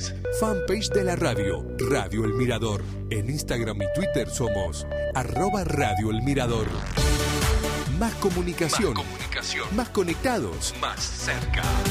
Fanpage de la radio, Radio El Mirador. En Instagram y Twitter somos @Radio El Mirador. Más comunicación. Más conectados. Más cerca.